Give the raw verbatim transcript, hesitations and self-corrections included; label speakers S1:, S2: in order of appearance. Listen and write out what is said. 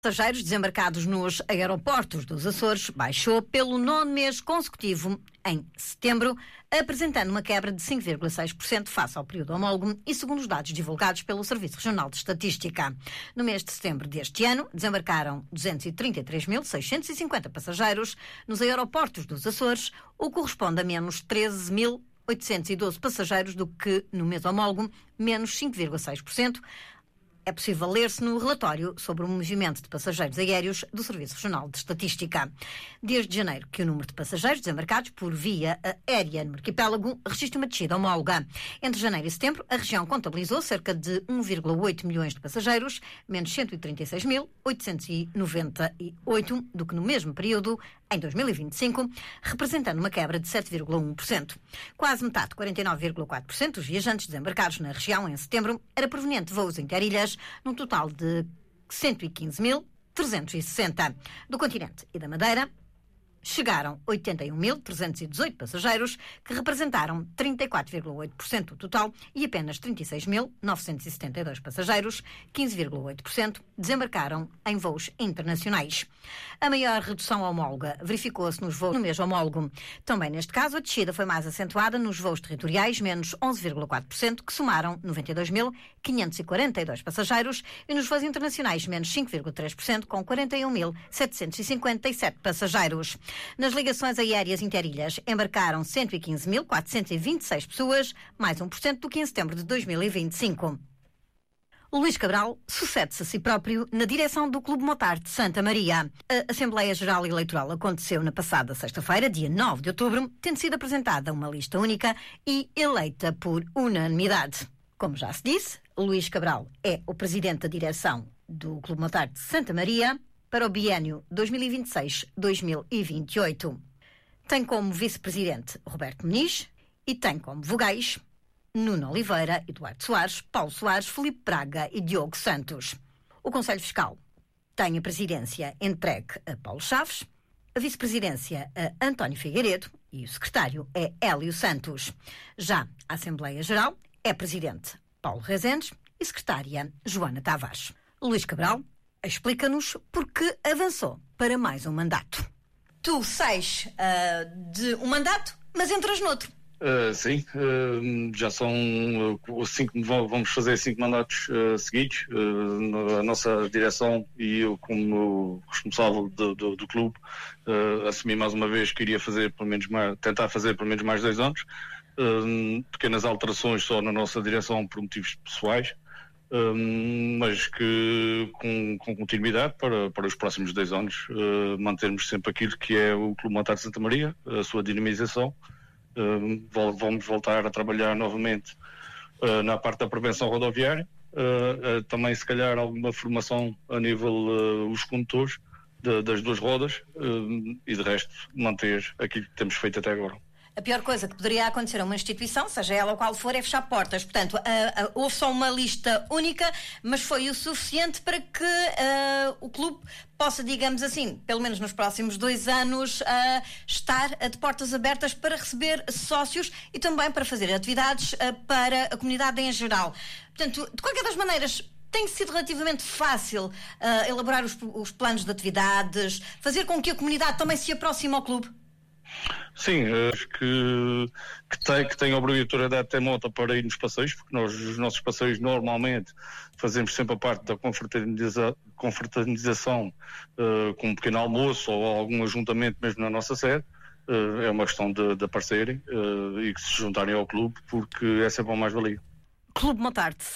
S1: Passageiros desembarcados nos aeroportos dos Açores baixou pelo nono mês consecutivo em setembro, apresentando uma quebra de cinco vírgula seis por cento face ao período homólogo e segundo os dados divulgados pelo Serviço Regional de Estatística. No mês de setembro deste ano, desembarcaram duzentos e trinta e três mil seiscentos e cinquenta passageiros nos aeroportos dos Açores, o que corresponde a menos treze mil oitocentos e doze passageiros do que no mês homólogo, menos cinco vírgula seis por cento. É possível ler-se no relatório sobre o movimento de passageiros aéreos do Serviço Regional de Estatística. Desde janeiro que o número de passageiros desembarcados por via aérea no arquipélago registra uma descida homóloga. Entre janeiro e setembro, a região contabilizou cerca de um vírgula oito milhões de passageiros, menos cento e trinta e seis mil oitocentos e noventa e oito do que no mesmo período em dois mil e vinte e cinco, representando uma quebra de sete vírgula um por cento. Quase metade, quarenta e nove vírgula quatro por cento dos viajantes desembarcados na região em setembro era proveniente de voos interilhas, num total de cento e quinze mil trezentos e sessenta. Do continente e da Madeira, chegaram oitenta e um mil trezentos e dezoito passageiros, que representaram trinta e quatro vírgula oito por cento do total, e apenas trinta e seis mil novecentos e setenta e dois passageiros, quinze vírgula oito por cento, desembarcaram em voos internacionais. A maior redução homóloga verificou-se nos voos no mês homólogo. Também neste caso, a descida foi mais acentuada nos voos territoriais, menos onze vírgula quatro por cento, que somaram noventa e dois mil quinhentos e quarenta e dois passageiros, e nos voos internacionais, menos cinco vírgula três por cento, com quarenta e um mil setecentos e cinquenta e sete passageiros. Nas ligações aéreas interilhas, embarcaram cento e quinze mil quatrocentos e vinte e seis pessoas, mais um por cento do que em setembro de dois mil e vinte e cinco. Luís Cabral sucede-se a si próprio na direção do Clube Motar de Santa Maria. A Assembleia Geral Eleitoral aconteceu na passada sexta-feira, dia nove de outubro, tendo sido apresentada uma lista única e eleita por unanimidade. Como já se disse, Luís Cabral é o presidente da direção do Clube Motar de Santa Maria para o biénio dois mil e vinte e seis a dois mil e vinte e oito. Tem como vice-presidente Roberto Muniz e tem como vogais Nuno Oliveira, Eduardo Soares, Paulo Soares, Filipe Braga e Diogo Santos. O Conselho Fiscal tem a presidência entregue a Paulo Chaves, a vice-presidência a António Figueiredo e o secretário é Hélio Santos. Já a Assembleia Geral é presidente Paulo Rezendes e secretária Joana Tavares. Luís Cabral explica-nos por que avançou para mais um mandato. Tu sais uh, de um mandato, mas entras noutro.
S2: Uh, sim, uh, já são uh, cinco, vamos fazer cinco mandatos uh, seguidos. Uh, a nossa direção e eu, como responsável do, do, do clube, uh, assumi mais uma vez que iria fazer pelo menos mais, tentar fazer pelo menos mais dois anos. Uh, pequenas alterações só na nossa direção por motivos pessoais. Um, mas que com, com continuidade para, para os próximos dois anos uh, mantermos sempre aquilo que é o Clube Motar de Santa Maria, a sua dinamização. Uh, vamos voltar a trabalhar novamente uh, na parte da prevenção rodoviária, uh, uh, também se calhar alguma formação a nível uh, os condutores de, das duas rodas uh, e de resto manter aquilo que temos feito até agora.
S1: A pior coisa que poderia acontecer a uma instituição, seja ela qual for, é fechar portas. Portanto, uh, uh, houve só uma lista única, mas foi o suficiente para que uh, o clube possa, digamos assim, pelo menos nos próximos dois anos, uh, estar uh, de portas abertas para receber sócios e também para fazer atividades uh, para a comunidade em geral. Portanto, de qualquer das maneiras, tem sido relativamente fácil uh, elaborar os, os planos de atividades, fazer com que a comunidade também se aproxime ao clube?
S2: Sim, acho que, que, tem, que tem a obrigatoriedade de ter moto para ir nos passeios, porque nós, os nossos passeios normalmente fazemos sempre a parte da confraterniza, confraternização uh, com um pequeno almoço ou algum ajuntamento mesmo na nossa sede. Uh, é uma questão de, de aparecerem uh, e que se juntarem ao clube, porque é sempre uma mais-valia.
S1: Clube Motar de